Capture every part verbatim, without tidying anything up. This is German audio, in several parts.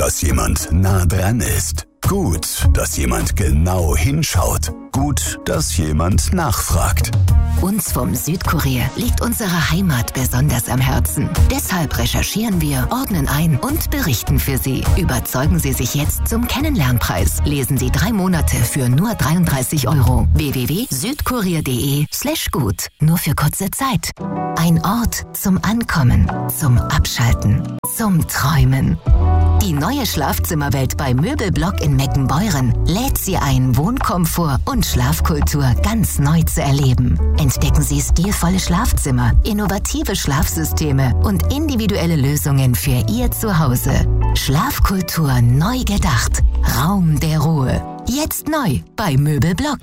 dass jemand nah dran ist. Gut, dass jemand genau hinschaut. Gut, dass jemand nachfragt. Uns vom Südkurier liegt unsere Heimat besonders am Herzen. Deshalb recherchieren wir, ordnen ein und berichten für Sie. Überzeugen Sie sich jetzt zum Kennenlernpreis. Lesen Sie drei Monate für nur dreiunddreißig Euro. w w w punkt südkurier punkt de slash gut. Nur für kurze Zeit. Ein Ort zum Ankommen, zum Abschalten, zum Träumen. Die neue Schlafzimmerwelt bei Möbelblock in Meckenbeuren lädt Sie ein, Wohnkomfort und Schlafkultur ganz neu zu erleben. Entdecken Sie stilvolle Schlafzimmer, innovative Schlafsysteme und individuelle Lösungen für Ihr Zuhause. Schlafkultur neu gedacht. Raum der Ruhe. Jetzt neu bei Möbelblock.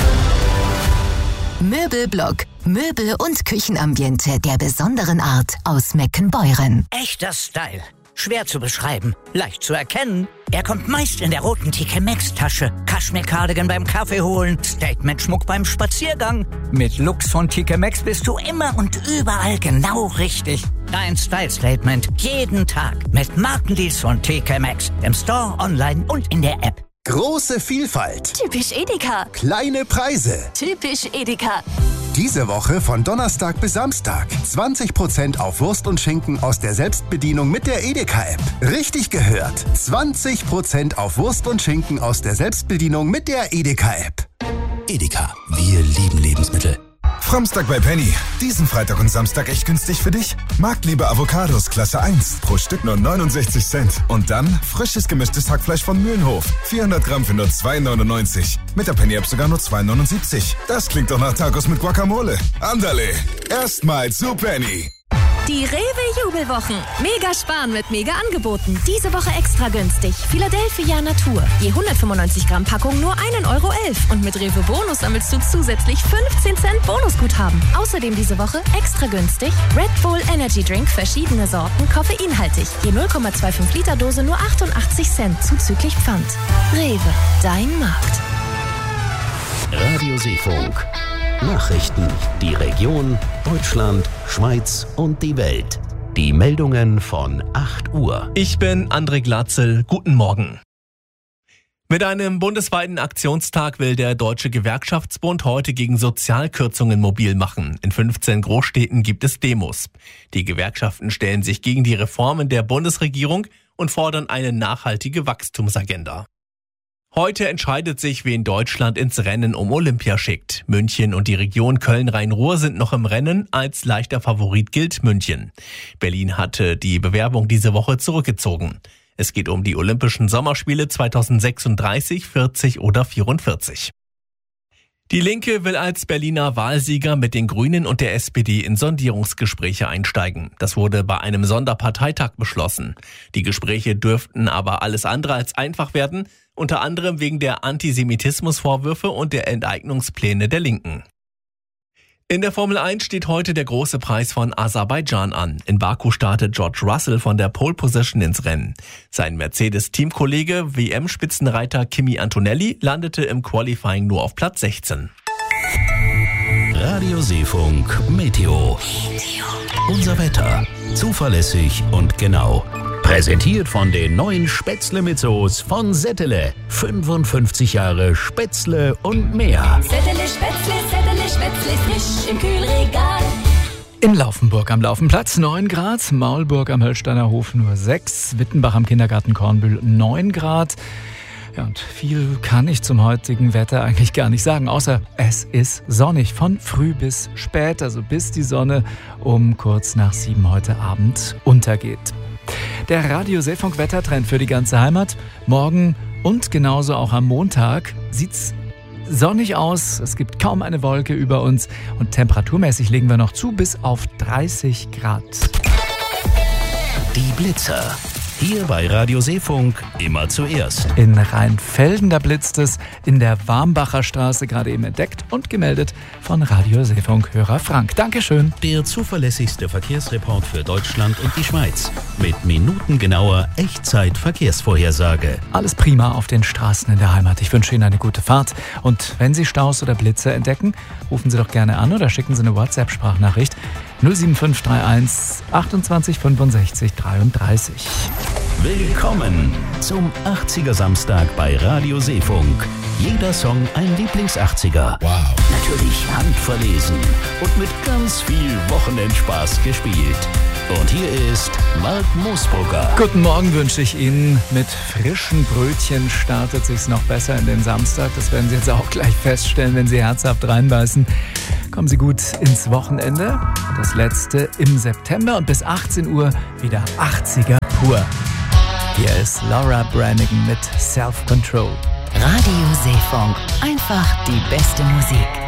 Möbelblock. Möbel- und Küchenambiente der besonderen Art aus Meckenbeuren. Echter Style. Schwer zu beschreiben, leicht zu erkennen. Er kommt meist in der roten T K Maxx-Tasche, Kaschmir-Cardigan beim Kaffee holen, Statement-Schmuck beim Spaziergang. Mit Looks von T K Maxx bist du immer und überall genau richtig. Dein Style-Statement jeden Tag mit Markendeals von T K Maxx im Store, online und in der App. Große Vielfalt. Typisch Edeka. Kleine Preise. Typisch Edeka. Diese Woche von Donnerstag bis Samstag. zwanzig Prozent auf Wurst und Schinken aus der Selbstbedienung mit der Edeka-App. Richtig gehört. zwanzig Prozent auf Wurst und Schinken aus der Selbstbedienung mit der Edeka-App. Edeka. Wir lieben Lebensmittel. Fromstag bei Penny. Diesen Freitag und Samstag echt günstig für dich. Marktliebe Avocados Klasse eins. Pro Stück nur neunundsechzig Cent. Und dann frisches gemischtes Hackfleisch von Mühlenhof. vierhundert Gramm für nur zwei neunundneunzig. Mit der Penny-App sogar nur zwei neunundsiebzig. Das klingt doch nach Tacos mit Guacamole. Andale. Erstmal zu Penny. Die Rewe-Jubelwochen. Mega sparen mit Mega-Angeboten. Diese Woche extra günstig. Philadelphia Natur. Je hundertfünfundneunzig Gramm Packung nur ein Euro elf. Und mit Rewe Bonus sammelst du zusätzlich fünfzehn Cent Bonusguthaben. Außerdem diese Woche extra günstig Red Bull Energy Drink, verschiedene Sorten, koffeinhaltig. Je null Komma fünfundzwanzig Liter Dose nur achtundachtzig Cent, zuzüglich Pfand. Rewe, dein Markt. Radio Seefunk. Nachrichten, die Region, Deutschland, Schweiz und die Welt. Die Meldungen von acht Uhr. Ich bin André Glatzel. Guten Morgen. Mit einem bundesweiten Aktionstag will der Deutsche Gewerkschaftsbund heute gegen Sozialkürzungen mobil machen. In fünfzehn Großstädten gibt es Demos. Die Gewerkschaften stellen sich gegen die Reformen der Bundesregierung und fordern eine nachhaltige Wachstumsagenda. Heute entscheidet sich, wen Deutschland ins Rennen um Olympia schickt. München und die Region Köln-Rhein-Ruhr sind noch im Rennen. Als leichter Favorit gilt München. Berlin hatte die Bewerbung diese Woche zurückgezogen. Es geht um die Olympischen Sommerspiele zweitausendsechsunddreißig, vierzig oder vierundvierzig. Die Linke will als Berliner Wahlsieger mit den Grünen und der S P D in Sondierungsgespräche einsteigen. Das wurde bei einem Sonderparteitag beschlossen. Die Gespräche dürften aber alles andere als einfach werden, unter anderem wegen der Antisemitismusvorwürfe und der Enteignungspläne der Linken. In der Formel eins steht heute der große Preis von Aserbaidschan an. In Baku startet George Russell von der Pole Position ins Rennen. Sein Mercedes-Teamkollege W M-Spitzenreiter Kimi Antonelli landete im Qualifying nur auf Platz sechzehn. Radio Seefunk Meteo. Unser Wetter. Zuverlässig und genau. Präsentiert von den neuen Spätzle mit Soße von Settele. fünfundfünfzig Jahre Spätzle und mehr. Settele Spätzle, Settele Spätzle, frisch im Kühlregal. In Laufenburg am Laufenplatz neun Grad, Maulburg am Höllsteiner Hof nur sechs, Wittenbach am Kindergarten Kornbühl neun Grad. Ja, und viel kann ich zum heutigen Wetter eigentlich gar nicht sagen, außer es ist sonnig von früh bis spät, also bis die Sonne um kurz nach sieben heute Abend untergeht. Der Radio Seefunk Wettertrend für die ganze Heimat. Morgen und genauso auch am Montag sieht's sonnig aus. Es gibt kaum eine Wolke über uns und temperaturmäßig legen wir noch zu bis auf dreißig Grad. Die Blitzer. Hier bei Radio Seefunk immer zuerst. In Rheinfelden, da blitzt es in der Warmbacher Straße, gerade eben entdeckt und gemeldet von Radio Seefunk-Hörer Frank. Dankeschön. Der zuverlässigste Verkehrsreport für Deutschland und die Schweiz. Mit minutengenauer Echtzeit-Verkehrsvorhersage. Alles prima auf den Straßen in der Heimat. Ich wünsche Ihnen eine gute Fahrt. Und wenn Sie Staus oder Blitze entdecken, rufen Sie doch gerne an oder schicken Sie eine WhatsApp-Sprachnachricht null sieben fünf drei eins achtundzwanzig fünfundsechzig dreiunddreißig. Willkommen zum achtziger Samstag bei Radio Seefunk. Jeder Song ein Lieblings-achtziger. Wow. Natürlich handverlesen und mit ganz viel Wochenendspaß gespielt. Und hier ist Mark Moosbrugger. Guten Morgen wünsche ich Ihnen. Mit frischen Brötchen startet sich's noch besser in den Samstag. Das werden Sie jetzt auch gleich feststellen, wenn Sie herzhaft reinbeißen. Kommen Sie gut ins Wochenende. Das letzte im September und bis achtzehn Uhr wieder achtziger pur. Hier ist Laura Branigan mit Self-Control. Radio Seefunk. Einfach die beste Musik.